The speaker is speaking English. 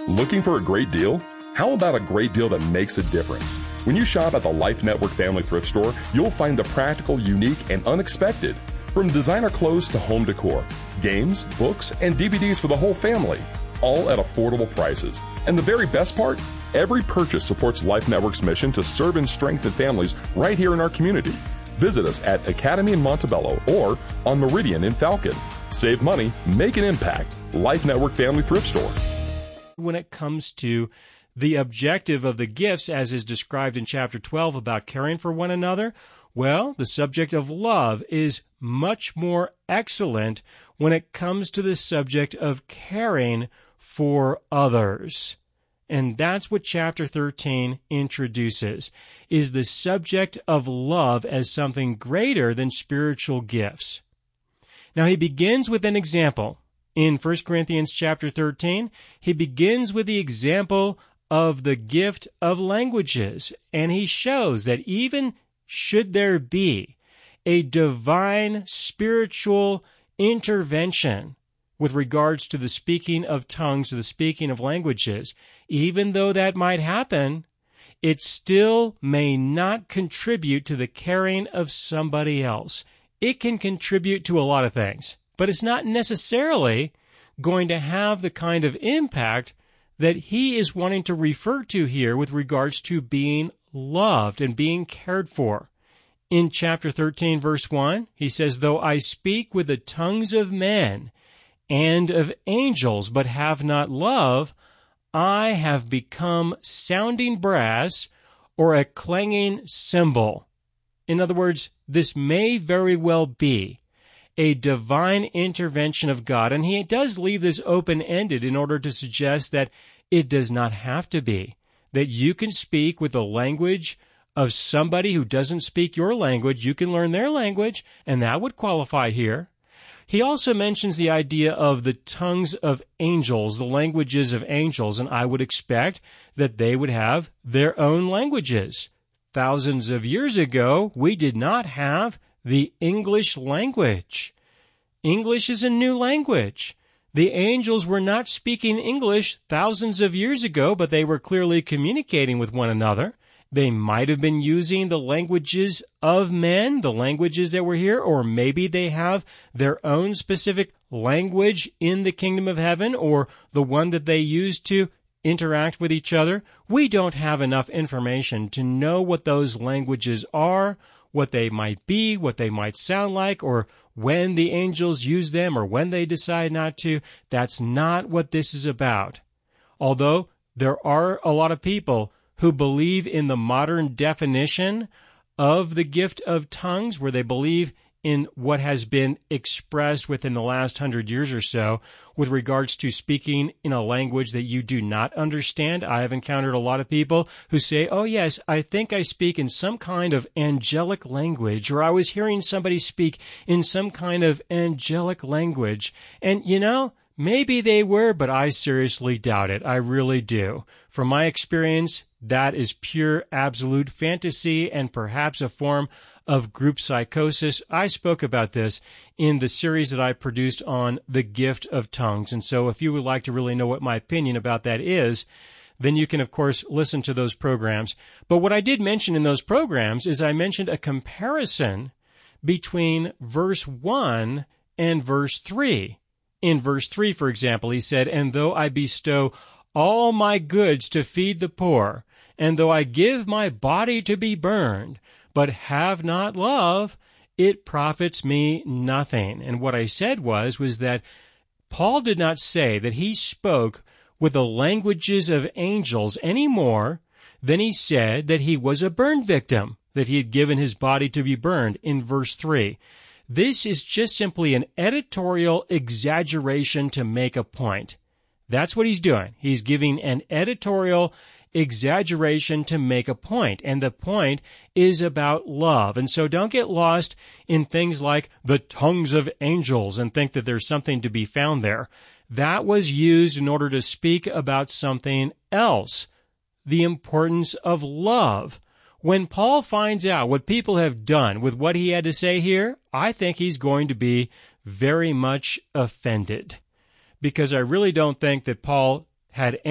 Looking for a great deal? How about a great deal that makes a difference? When you shop at the Life Network Family Thrift Store, you'll find the practical, unique, and unexpected. From designer clothes to home decor, games, books, and DVDs for the whole family, all at affordable prices. And the very best part? Every purchase supports Life Network's mission to serve and strengthen families right here in our community. Visit us at Academy in Montebello or on Meridian in Falcon. Save money, make an impact. Life Network Family Thrift Store. When it comes to the objective of the gifts, as is described in chapter 12 about caring for one another, well, the subject of love is much more excellent when it comes to the subject of caring for others. And that's what chapter 13 introduces, is the subject of love as something greater than spiritual gifts. Now, he begins with an example. In 1 Corinthians chapter 13, he begins with the example of the gift of languages, and he shows that even should there be a divine spiritual intervention with regards to the speaking of tongues, the speaking of languages, even though that might happen, it still may not contribute to the caring of somebody else. It can contribute to a lot of things, but it's not necessarily going to have the kind of impact that he is wanting to refer to here with regards to being loved and being cared for. In chapter 13, verse 1, he says, "Though I speak with the tongues of men and of angels, but have not love, I have become sounding brass or a clanging cymbal." In other words, this may very well be a divine intervention of God, and he does leave this open-ended in order to suggest that it does not have to be, that you can speak with the language of somebody who doesn't speak your language. You can learn their language, and that would qualify here. He also mentions the idea of the tongues of angels, the languages of angels, and I would expect that they would have their own languages. Thousands of years ago, we did not have the English language. English is a new language. The angels were not speaking English thousands of years ago, but they were clearly communicating with one another. They might have been using the languages of men, the languages that were here, or maybe they have their own specific language in the kingdom of heaven, or the one that they use to interact with each other. We don't have enough information to know what those languages are, what they might be, what they might sound like, or when the angels use them, or when they decide not to. That's not what this is about. Although there are a lot of people who believe in the modern definition of the gift of tongues, where they believe in what has been expressed within the last 100 years or so with regards to speaking in a language that you do not understand. I have encountered a lot of people who say, "Oh yes, I think I speak in some kind of angelic language," or "I was hearing somebody speak in some kind of angelic language." And maybe they were, but I seriously doubt it. I really do. From my experience, that is pure, absolute fantasy and perhaps a form of group psychosis. I spoke about this in the series that I produced on the gift of tongues. And so if you would like to really know what my opinion about that is, then you can, of course, listen to those programs. But what I did mention in those programs is I mentioned a comparison between verse 1 and verse 3. In verse 3, for example, he said, "And though I bestow all my goods to feed the poor, and though I give my body to be burned, but have not love, it profits me nothing." And what I said was that Paul did not say that he spoke with the languages of angels any more than he said that he was a burn victim, that he had given his body to be burned in verse 3. This is just simply an editorial exaggeration to make a point. That's what he's doing. He's giving an editorial exaggeration to make a point, and the point is about love. And so don't get lost in things like the tongues of angels and think that there's something to be found there. That was used in order to speak about something else, the importance of love. When Paul finds out what people have done with what he had to say here, I think he's going to be very much offended, because I really don't think that Paul had